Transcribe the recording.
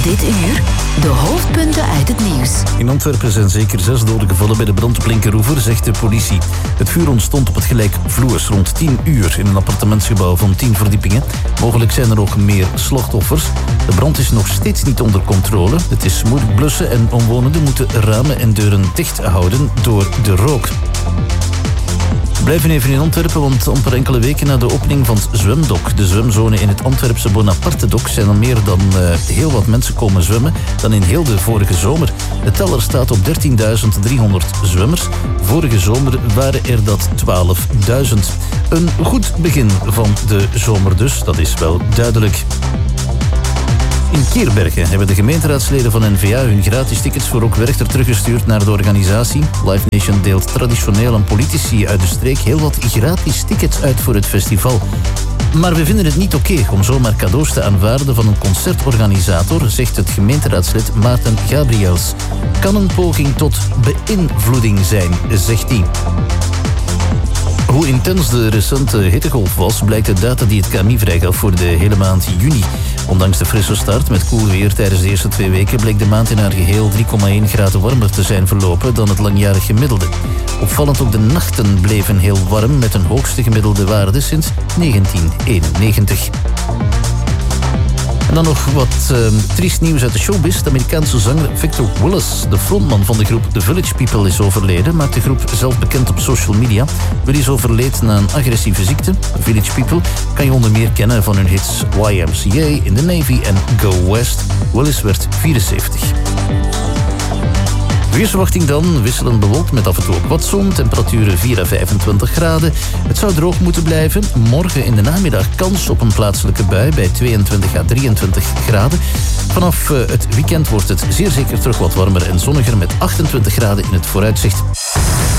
Dit uur de hoofdpunten uit het nieuws. In Antwerpen zijn zeker 6 doden gevallen bij de brand op Linkeroever, zegt de politie. Het vuur ontstond op het gelijkvloers rond 10 uur in een appartementsgebouw van 10 verdiepingen. Mogelijk zijn er nog meer slachtoffers. De brand is nog steeds niet onder controle. Het is moeilijk blussen en omwonenden moeten ramen en deuren dicht houden door de rook. We blijven even in Antwerpen, want amper enkele weken na de opening van het zwemdok, de zwemzone in het Antwerpse Bonapartedok, zijn er meer dan heel wat mensen komen zwemmen dan in heel de vorige zomer. De teller staat op 13.300 zwemmers. Vorige zomer waren er dat 12.000. Een goed begin van de zomer dus, dat is wel duidelijk. In Keerbergen hebben de gemeenteraadsleden van N-VA hun gratis tickets voor Rock Werchter teruggestuurd naar de organisatie. Live Nation deelt traditioneel aan politici uit de streek heel wat gratis tickets uit voor het festival. Maar we vinden het niet oké om zomaar cadeaus te aanvaarden van een concertorganisator, zegt het gemeenteraadslid Maarten Gabriels. Kan een poging tot beïnvloeding zijn, zegt hij. Hoe intens de recente hittegolf was, blijkt uit data die het KMI vrijgaf voor de hele maand juni. Ondanks de frisse start met koel weer tijdens de eerste 2 weken bleek de maand in haar geheel 3,1 graden warmer te zijn verlopen dan het langjarig gemiddelde. Opvallend ook de nachten bleven heel warm met een hoogste gemiddelde waarde sinds 1991. En dan nog wat triest nieuws uit de showbiz. De Amerikaanse zanger Victor Willis, de frontman van de groep The Village People, is overleden. Maakt de groep zelf bekend op social media. Willis overleed na een agressieve ziekte. Village People kan je onder meer kennen van hun hits YMCA, In the Navy en Go West. Willis werd 74. Weersverwachting dan, wisselend bewolkt met af en toe ook wat zon. Temperaturen 4 à 25 graden. Het zou droog moeten blijven. Morgen in de namiddag kans op een plaatselijke bui bij 22 à 23 graden. Vanaf het weekend wordt het zeer zeker terug wat warmer en zonniger met 28 graden in het vooruitzicht.